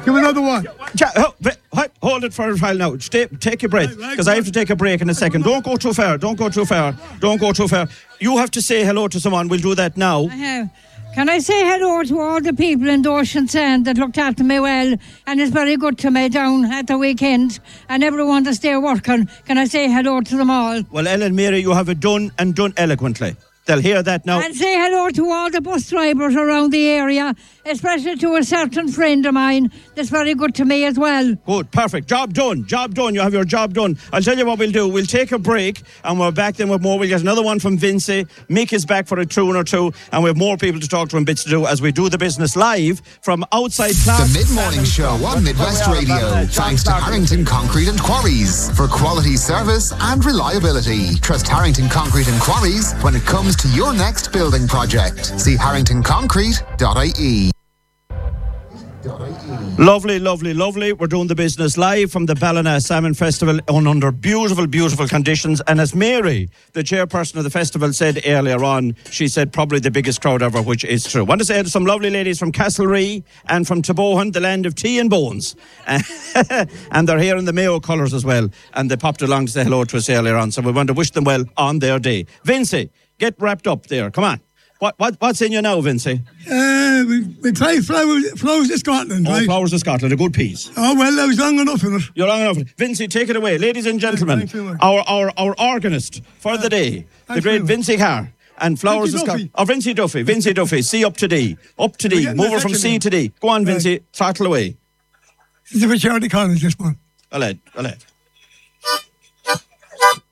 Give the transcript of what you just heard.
Give another one. Hold it for a while now. Take your breath, because I have to take a break in a second. Don't go too far. You have to say hello to someone. We'll do that now. I have. Can I say hello to all the people in the Ocean Sand that looked after me well and is very good to me down at the weekend, and everyone that's there working? Can I say hello to them all? Well, Ellen, Mary, you have it done and done eloquently. They'll hear that now. And say hello to all the bus drivers around the area, especially to a certain friend of mine that's very good to me as well. Good, perfect. Job done. You have your job done. I'll tell you what we'll do. We'll take a break and we're back then with more. We'll get another one from Vincy. Mick is back for a tune or two, and we have more people to talk to and bits to do as we do the business live from outside class. The Mid-Morning Show on Midwest Radio. Thanks to Harrington Concrete and Quarries for quality service and reliability. Trust Harrington Concrete and Quarries when it comes to your next building project. See harringtonconcrete.ie. Lovely. We're doing the business live from the Ballina Salmon Festival under beautiful conditions. And as Mary, the chairperson of the festival, said earlier on, she said probably the biggest crowd ever, which is true. I want to say to some lovely ladies from Castlerea and from Tabohan, the land of tea and bones. And they're here in the Mayo colours as well. And they popped along to say hello to us earlier on. So we want to wish them well on their day. Vincy, get wrapped up there. Come on. What's in you now, Vincy? We try Flowers of Scotland, right? Flowers of Scotland, a good piece. Oh, well, I was long enough in it. You're long enough. Vincy, take it away. Ladies and gentlemen, our organist for the day, the great Vincy Carr. And Flowers of Scotland. Oh, Vincy Duffy. C up to D. Move her from C to D. Go on, Vincy. Throttle away. This is for Charlie Collins, this one. A lad.